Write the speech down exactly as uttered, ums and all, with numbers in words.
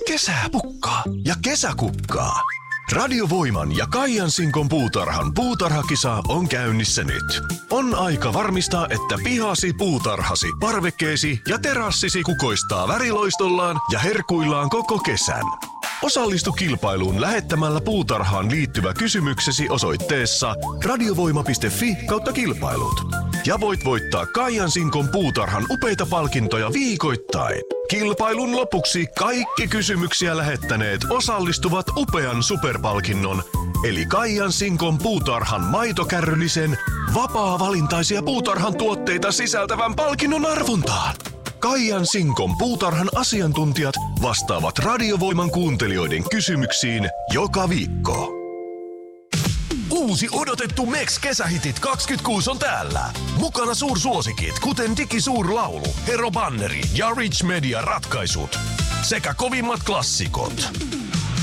Kesää pukkaa ja kesä kukkaa. Radiovoiman ja Kaijan Sinkon puutarhan puutarhakisa on käynnissä nyt. On aika varmistaa, että pihasi, puutarhasi, parvekkeesi ja terassisi kukoistaa väriloistollaan ja herkuillaan koko kesän. Osallistu kilpailuun lähettämällä puutarhaan liittyvä kysymyksesi osoitteessa radiovoima piste fi kautta kilpailut. Ja voit voittaa Kaijan Sinkon puutarhan upeita palkintoja viikoittain. Kilpailun lopuksi kaikki kysymyksiä lähettäneet osallistuvat upean superpalkinnon, eli Kaijan Sinkon puutarhan maitokärryllisen vapaa-valintaisia puutarhan tuotteita sisältävän palkinnon arvontaan. Kaijan Sinkon puutarhan asiantuntijat vastaavat radiovoiman kuuntelijoiden kysymyksiin joka viikko. Uusi odotettu M E X-kesähitit kaksikymmentäkuusi on täällä. Mukana suursuosikit, kuten Digi Suurlaulu, Hero Banneri ja Rich Media ratkaisut. Sekä kovimmat klassikot.